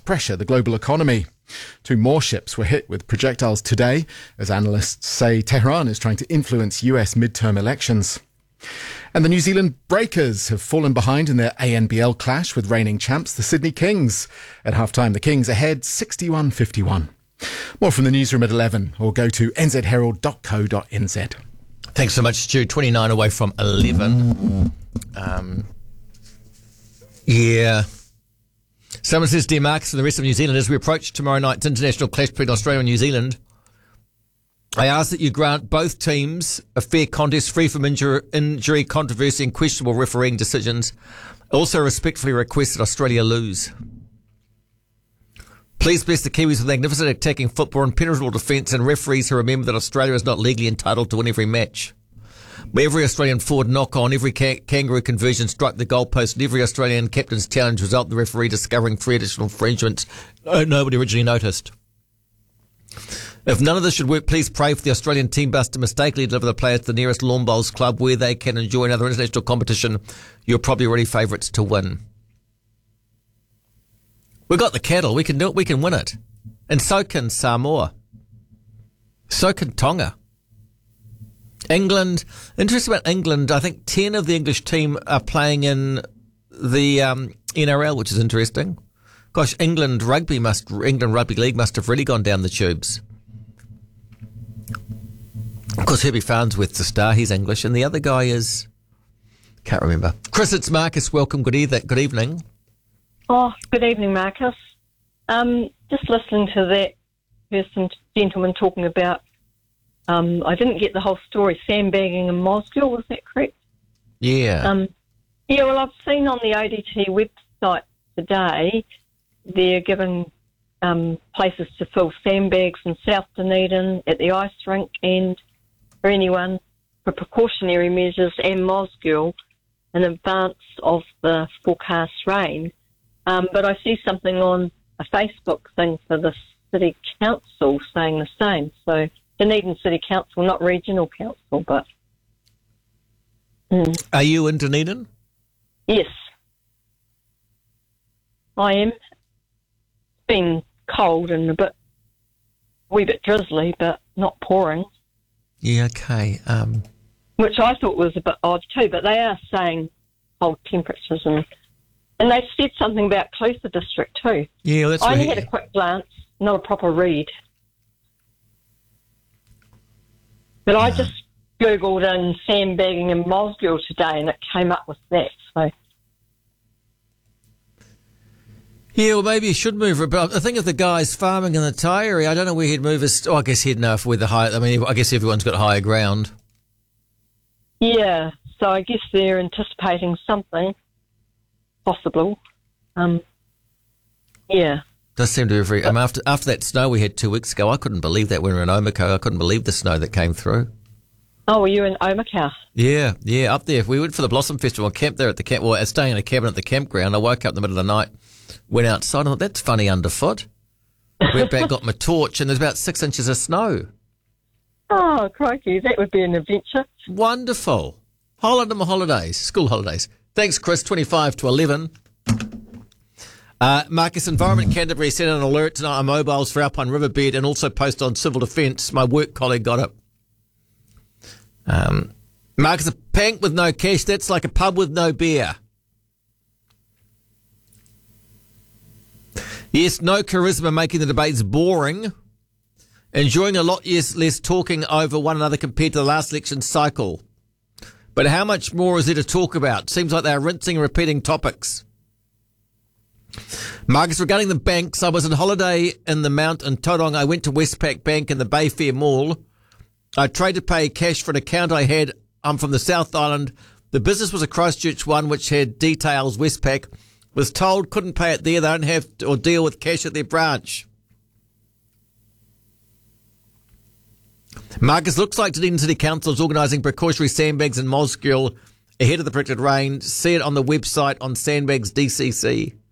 pressure the global economy. 2 more ships were hit with projectiles today, as analysts say Tehran is trying to influence US midterm elections. And the New Zealand Breakers have fallen behind in their ANBL clash with reigning champs, the Sydney Kings. At half-time, the Kings ahead 61-51. More from the newsroom at 11, or go to nzherald.co.nz. Thanks so much, Stu. 29 away from 11. Someone says, dear Marcus and the rest of New Zealand, as we approach tomorrow night's international clash between Australia and New Zealand, I ask that you grant both teams a fair contest free from injury, controversy and questionable refereeing decisions. Also respectfully request that Australia lose. Please bless the Kiwis with magnificent attacking football and penetrable defence, and referees who remember that Australia is not legally entitled to win every match. Every Australian forward knock-on, every kangaroo conversion struck the goalpost, and every Australian captain's challenge result in the referee discovering 3 additional infringements nobody originally noticed. If none of this should work, please pray for the Australian team bus to mistakenly deliver the players to the nearest lawn bowls club where they can enjoy another international competition. You're probably already favourites to win. We've got the cattle. We can do it. We can win it. And so can Samoa. So can Tonga. England. Interesting about England. I think 10 of the English team are playing in the NRL, which is interesting. Gosh, England Rugby League must have really gone down the tubes. Of course, Herbie Farnsworth's the star. He's English. And the other guy is... Can't remember. Chris, it's Marcus. Welcome. Good evening. Oh, good evening, Marcus. Just listening to that gentleman talking about, I didn't get the whole story, sandbagging in Mosgiel, was that correct? Yeah. Well, I've seen on the ODT website today, they're given places to fill sandbags in South Dunedin, at the ice rink, and for anyone for precautionary measures, and Mosgiel in advance of the forecast rain. But I see something on a Facebook thing for the City Council saying the same. So Dunedin City Council, not Regional Council, but... Are you in Dunedin? Yes. I am. It's been cold and a wee bit drizzly, but not pouring. Yeah, okay. Which I thought was a bit odd too, but they are saying cold temperatures and they've said something about Clutha District too. Yeah, that's I only had a quick glance, not a proper read. But I just Googled in sandbagging in Mosgiel today and it came up with that. So. Yeah, well, maybe he should move it. But I think if the guy's farming in the Thai area, I don't know where he'd move his... I guess he'd know where the high... I mean, I guess everyone's got higher ground. Yeah, so I guess they're anticipating something possible. Yeah. Does seem to be very... after that snow we had 2 weeks ago, I couldn't believe that when we were in Omakau. I couldn't believe the snow that came through. Oh, were you in Omakau? Yeah, up there. We went for the Blossom Festival. I camped there at the camp. Well, staying in a cabin at the campground. I woke up in the middle of the night, went outside, and thought, that's funny underfoot. Went back, got my torch, and there's about 6 inches of snow. Oh, crikey, that would be an adventure. Wonderful. Holidays, school holidays. Thanks, Chris. 25 to 11. Marcus, Environment Canterbury sent an alert tonight on mobiles for Alpine Riverbed and also posted on Civil Defence. My work colleague got it. Marcus, a bank with no cash, that's like a pub with no beer. Yes, no charisma, making the debates boring. Enjoying a lot less talking over one another compared to the last election cycle. But how much more is there to talk about? Seems like they're rinsing and repeating topics. Marcus, regarding the banks, I was on holiday in the Mount in Tauranga. I went to Westpac Bank in the Bayfair Mall. I tried to pay cash for an account I had. I'm from the South Island. The business was a Christchurch one, which had details. Westpac was told couldn't pay it there. They don't have to, or deal with cash at their branch. Marcus, looks like Dunedin City Council is organising precautionary sandbags in Mosgiel ahead of the predicted rain. See it on the website on Sandbags DCC.